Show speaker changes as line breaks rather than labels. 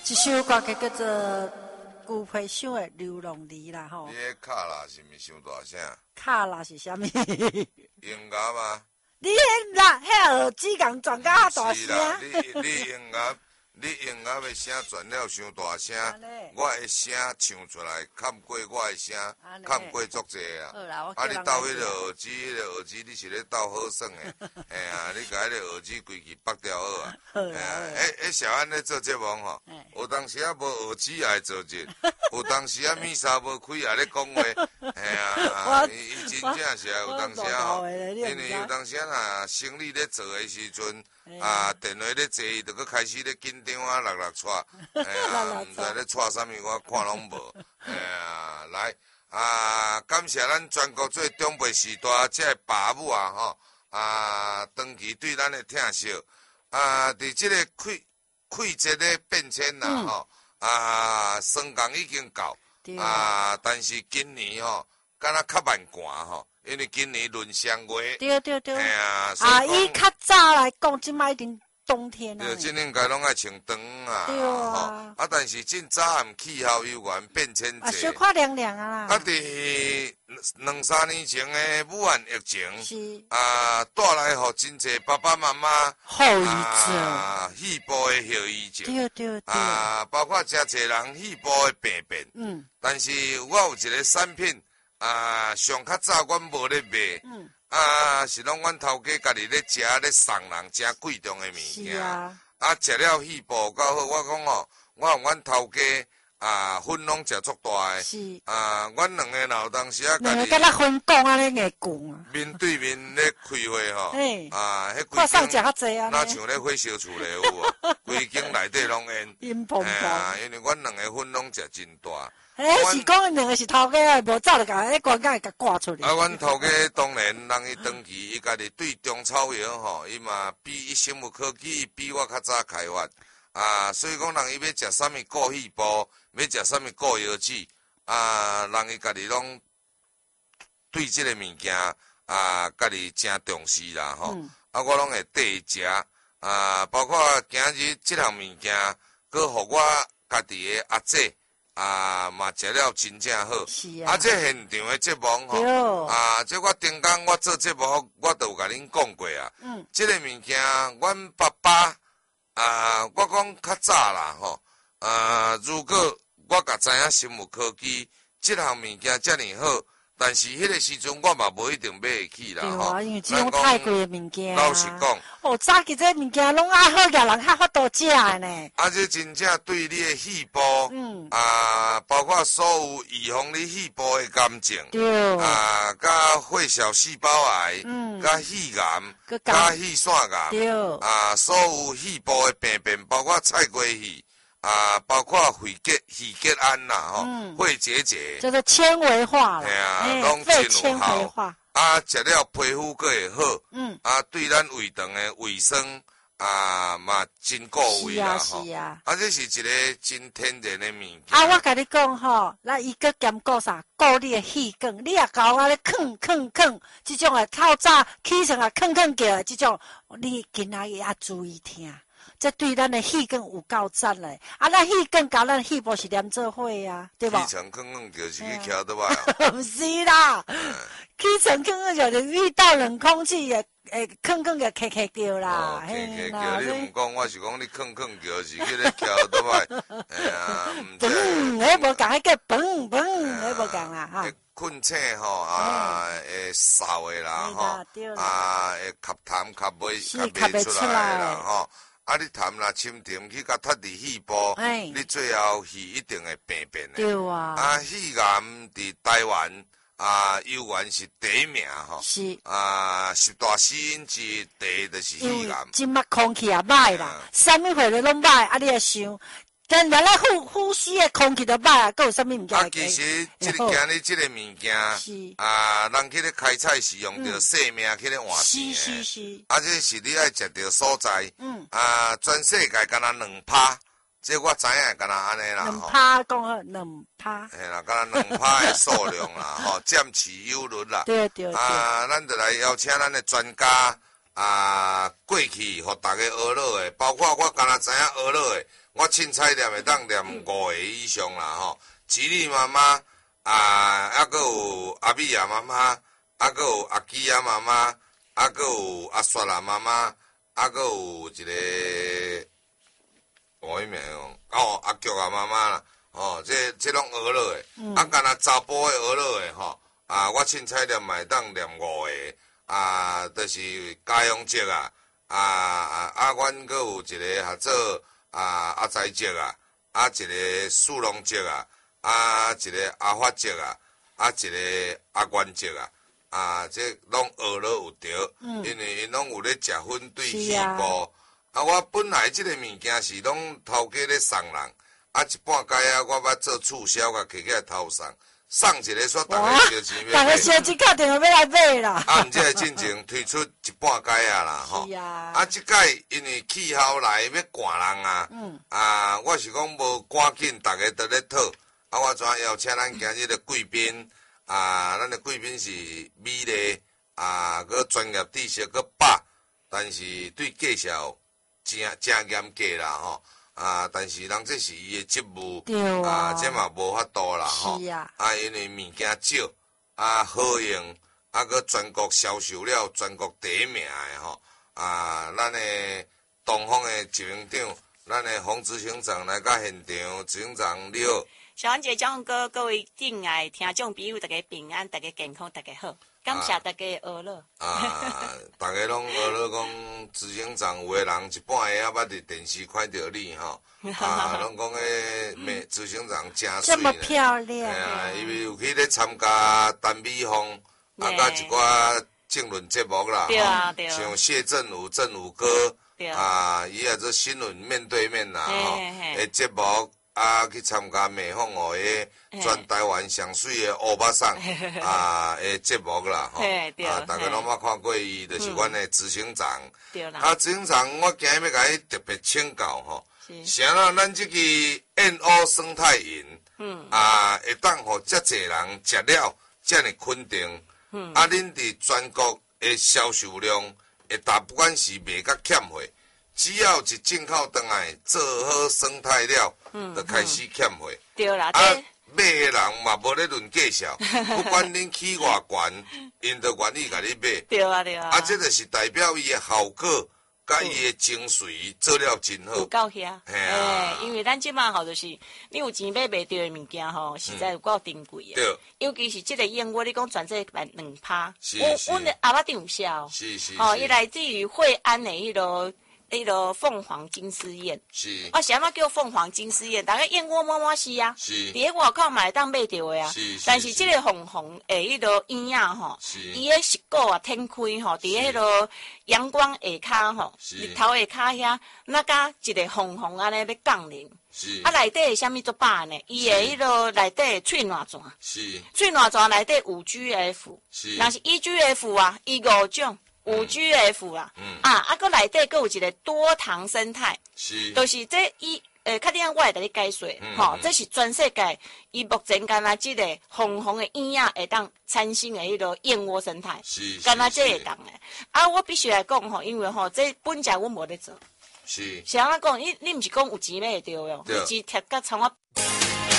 一首歌叫做《牛皮箱的流浪梨》啦吼。
你迄卡啦是毋是伤大声？
卡啦是啥物？
音乐吗？
你迄耳机共转甲大
是啦，
声。
你音乐的声转了伤大声，我的声唱出来，看不过我的声，看不过足济啊。
好啦，我
啊，你斗迄个耳机，迄个耳机你是咧斗好耍的，哎呀，你甲迄个耳机规气拔掉好啊。
好啦，
小安咧做节目吼，有当时啊无耳机也会做阵，有当时啊面纱无开也咧讲话，哎呀，伊真正是有当时啊吼，因为有当时啊生理咧做的时阵。电话咧坐，伊就搁开始咧紧张啊，落撮，哎呀，毋知咧撮啥物，我看拢无，哎呀，来感谢咱全国最中辈时代这爸母啊，吼，长期对咱的疼惜，伫这个季节的变迁啦，吼，霜降已经到，但是今年吼，敢若较慢寒吼。因为今年闰上月，
对，
哎呀，
伊较早来讲，即摆一定冬天啊。
对，今年该拢爱穿长啊，
对啊。
但是真早暗气候悠然变迁济，
小可凉凉啊啦。
伫2-3年前的武汉疫情，
是
带来互真济爸爸妈妈
后遗症，
肺部的后遗症，
对，
包括真济人肺部的病变，但是我有一个产品。上较早阮无咧卖，是拢阮头家家己咧食咧送人真贵重的物件，食了肺部较好。我讲吼，我和阮头家分拢食足大诶，阮两个老当时啊，家己
甲咱分讲安尼硬讲啊，
面对面咧开会吼，迄
看送食较济啊，
哪像咧火烧厝咧有无？规间内底拢烟，
烟蓬蓬，
因为阮两个分拢食真大。
是讲两个是头家，无早就甲迄关甲甲挂出来。
阮头家当然，人伊长期伊家己对中草药吼，伊嘛比伊生物科技比我较早开发，所以讲人伊要食啥物固肺部，要食啥物固腰子，人伊家己拢对即个物件家己真重视啦吼。我拢会缀伊食，包括今日即项物件，佮互我家己的阿姐。嘛食了真正好，这现场的节目吼，这我顶工我做节目，我都有甲恁讲过啊。这个物件，阮爸爸我讲较早啦吼，如果我甲知影生物科技这项物件遮尔好，但是迄个时阵我嘛无一定买得起啦吼。
对因为这种太贵的物件。
老实讲，
早期这物件拢爱好，个人较法度食的呢。
这真正对你的肺部，包括所有预防你肺部的癌症，甲血小细胞癌，甲肺癌，甲肺腺癌，所有肺部的病变，包括菜瓜肺。包括肺结胺啦，吼，肺结节，
就是纤维化啦，
拢真有
效。
食了皮肤佫会好，对咱胃肠的卫生嘛真够位啦，吼。这是一个真天然的物件。
我甲你讲吼，那伊佫兼顾啥？顾你的气管，你也搞啊咧吭，这种的透早起床啊吭叫，这种你今仔日也注意听。这对咱的气管有够赞嘞！咱气管甲咱肺部是连做伙啊，对吧？
起床吭就是去徛倒摆
不是啦，起床吭就是遇到冷空气也吭就咳叫啦。
咳叫，你毋讲，我是讲你吭叫是去咧徛倒摆。哎呀，
嘣，迄无共迄个嘣，迄无共啦哈。
困醒吼会扫的啦吼，会吸痰吸袂出来啦吼。你痰啦深沉去甲踢伫肺部，你最后是一定会病变的。
对啊。
肺癌伫台湾犹原是第一名吼。
是。
10大死因之第一就是肺癌。
今麦空气也歹啦，啥物货拢歹，你也想。但咱呼吸的空气都歹啊，佮有啥物物件？
其实今日这个物件，人去咧开采是用着生命去咧换钱的。
是。
这是你爱食着所在。全世界敢若2%，这我知影敢若安尼啦。
2%讲好2%。
嘿啦，敢若2%的数量啦，吼，占持有率啦。
对。
咱就来邀请咱的专家过去，互大家学落的，包括我敢若知影学落的。 我凊彩念会当念5个以上啦吼。吉利妈妈啊，还佫有阿米亚妈妈，还佫有阿基亚妈妈，还佫有阿雪啦妈妈，还佫有一个迄名哦，阿菊啊妈妈啦，哦，这拢俄勒的，啊，干那查甫的俄勒的吼，啊，我凊彩念会当念5个，啊，就是家用节啊，阮佫有一个合做阿财节啊，一个树龙节啊，一个阿发节啊，一个阿元节啊，这拢俄勒有着，因为因拢有咧食粉对细胞。我本来即个物件是拢头家咧送人，一半解我捌做促销，甲摕起来偷送一个煞大家烧钱要买。
大家烧钱打电话要来买啦。
毋即个进前推出一半解啦，吼。
是啊。
即届因为气候来要寒人我是讲无赶紧，大家都咧讨。我怎邀请咱今日的贵宾咱的贵宾是美丽佮专业知识佮饱，但是对介绍。真严格啦吼，但是人这是伊的职务，这嘛无法度啦吼，因为物件少，好用，佮全国销售了全国第一名的吼，咱的东方的执行长，咱的洪执行长来到现场，执行长你好。
小王姐、江哥，各位敬爱听众朋友，大家平安，大家健康，大家好，感谢大家娱乐。
大家拢娱乐讲，执行长有的人一半下捌伫电视看到你吼，拢讲迄执行长真水。
这么漂亮。
因为有去咧参加单美风，甲一寡政论节目啦，
对啊对啊，
像谢振武哥，伊也做新闻面对面啦吼，诶节目。去参加美凤哦个全台湾上水的乌巴桑的节目啦吼，大家拢捌看过伊，就是阮的执行长。
对啦。
执行长，我今日要甲伊特别请教吼，啥啦？咱这个燕鸥生态营，会当互遮济人食了，遮尔肯定。恁伫全国的销售量会大，不管是卖甲欠货。只要是进口回来做好生态料，就开始欠货。
对啦，
买的人嘛无咧论介绍，不管恁起偌悬，因就愿意甲你买。
对啊。
这就是代表伊的效果，甲伊的精髓做了真好。
有够遐。因为咱即马吼，就是你有钱买袂着的物件吼，实在有够珍贵的。
对。
尤其是即个燕窝，你讲全这2%，
阮
的阿爸顶有写。
是。
伊来自于惠安的迄个凤凰金丝燕，
是
是安怎叫凤凰金丝燕？大概燕窝满满是啊，伫咧外口嘛会当买着的啊。但是即个凤凰的迄个燕仔吼，伊的实骨天开吼，伫迄个阳光下骹吼，日头下骹遐，那甲一个凤凰安尼要降临。内底是啥物做把呢？伊的迄个内底喙烂泉，喙烂泉内底有 GF， 若是 EGF 伊5种。5GF 啦，佮内底佮有一个多糖生态，就是这较点我会甲你解说，这是全世界伊目前干那即个红红的燕仔会当产生的迄个燕窝生态，干那这会当的。我必须来讲吼，因为吼这本家阮无咧做，是安怎讲？你毋是讲有钱买会着哟，你钱摕甲从我。